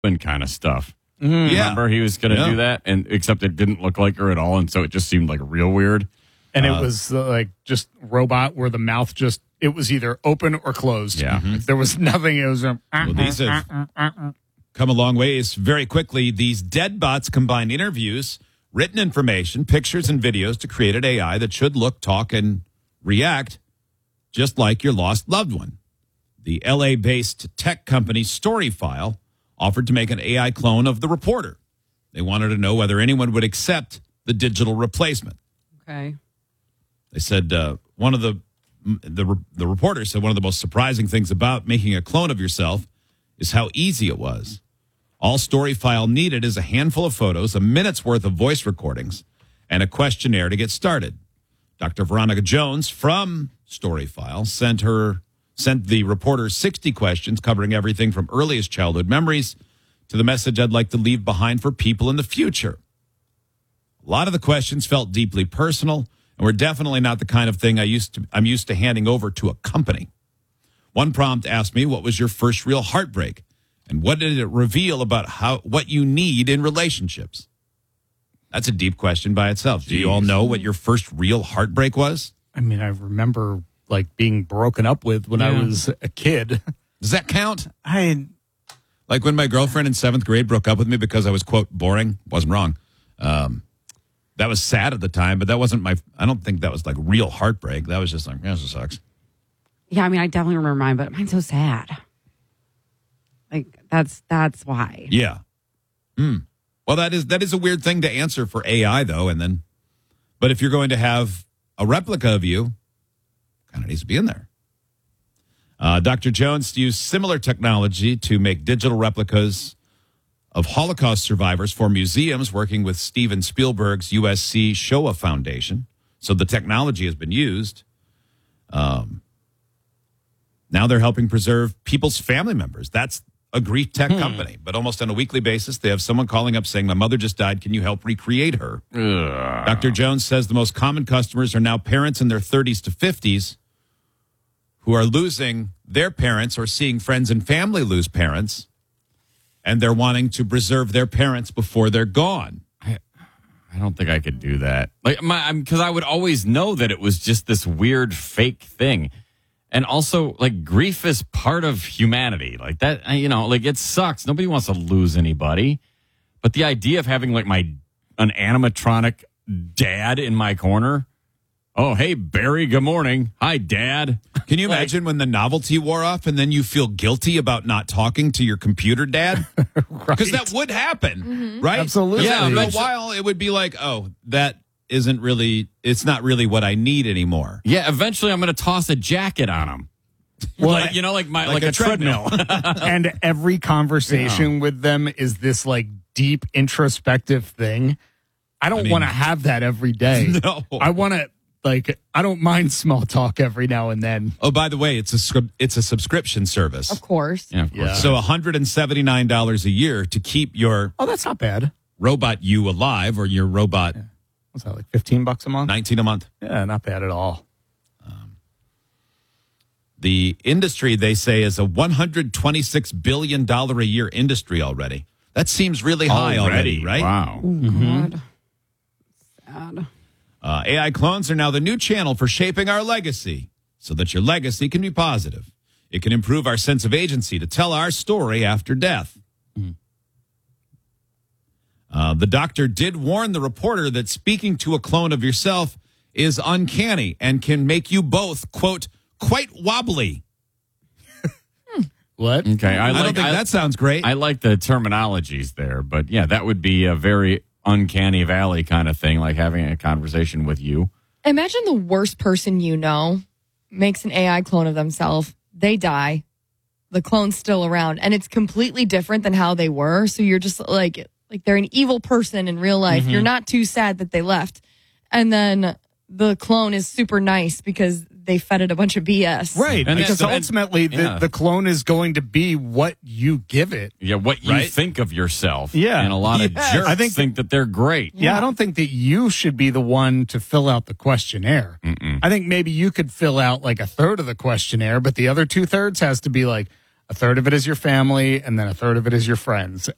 kind of stuff. Yeah. Remember, he was going to do that, and except it didn't look like her at all, and so it just seemed like real weird. And it was like just robot where the mouth it was either open or closed. Yeah. There was nothing. It was Well, these have come a long ways very quickly. These dead bots combine interviews, written information, pictures, and videos to create an AI that should look, talk, and react just like your lost loved one. The LA-based tech company Storyfile offered to make an AI clone of the reporter. They wanted to know whether anyone would accept the digital replacement. Okay. They said one of the reporter said one of the most surprising things about making a clone of yourself is how easy it was. All Storyfile needed is a handful of photos, a minute's worth of voice recordings, and a questionnaire to get started. Dr. Veronica Jones from Storyfile sent the reporter 60 questions covering everything from earliest childhood memories to the message I'd like to leave behind for people in the future. A lot of the questions felt deeply personal and were definitely not the kind of thing I'm used to handing over to a company. One prompt asked me, what was your first real heartbreak? And what did it reveal about what you need in relationships? That's a deep question by itself. Do you all know what your first real heartbreak was? I mean, I remember like being broken up with when I was a kid. Does that count? Like when my girlfriend in 7th grade broke up with me because I was, quote, boring. Wasn't wrong. That was sad at the time, but that wasn't I don't think that was like real heartbreak. That was just like, yeah, this sucks. Yeah, I mean, I definitely remember mine, but mine's so sad. Like, that's why. Yeah. Well, that is a weird thing to answer for AI, though. But if you're going to have a replica of you, kind of needs to be in there. Dr. Jones used similar technology to make digital replicas of Holocaust survivors for museums, working with Steven Spielberg's USC Shoah Foundation. So the technology has been used. Now they're helping preserve people's family members. That's a grief tech company. But almost on a weekly basis, they have someone calling up saying, my mother just died. Can you help recreate her? Dr. Jones says the most common customers are now parents in their 30s to 50s who are losing their parents or seeing friends and family lose parents. And they're wanting to preserve their parents before they're gone. I don't think I could do that. Like, because I would always know that it was just this weird fake thing. And also, like, grief is part of humanity. Like that, like it sucks. Nobody wants to lose anybody. But the idea of having like an animatronic dad in my corner. Oh, hey, Barry, good morning. Hi, Dad. Can you imagine when the novelty wore off and then you feel guilty about not talking to your computer dad? Because that would happen, right? Absolutely. Yeah, for a while it would be like, oh, it's not really what I need anymore. Yeah, eventually I'm going to toss a jacket on him. Well, like a treadmill. And every conversation with them is this like deep introspective thing. I don't want to have that every day. No. I want to I don't mind small talk every now and then. Oh, by the way, it's a subscription service. Of course. Yeah, of course. Yeah. So $179 a year to keep your That's not bad. robot you alive, or your robot What's that, like $15 a month? 19 a month. Yeah, not bad at all. The industry, they say, is a $126 billion a year industry already. That seems really high already, right? Wow. God. Sad. AI clones are now the new channel for shaping our legacy so that your legacy can be positive. It can improve our sense of agency to tell our story after death. The doctor did warn the reporter that speaking to a clone of yourself is uncanny and can make you both, quote, quite wobbly. What? Okay, I don't think that sounds great. I like the terminologies there, but yeah, that would be a very uncanny valley kind of thing, like having a conversation with you. Imagine the worst person you know makes an AI clone of themselves. They die. The clone's still around, and it's completely different than how they were. So you're just like they're an evil person in real life. You're not too sad that they left. And then the clone is super nice because they fed it a bunch of BS. Right. And because ultimately the clone is going to be what you give it. Yeah, what you think of yourself. Yeah. And a lot of jerks I think that they're great. Yeah, I don't think that you should be the one to fill out the questionnaire. I think maybe you could fill out like a third of the questionnaire, but the other 2/3 has to be like a third of it is your family and then a third of it is your friends.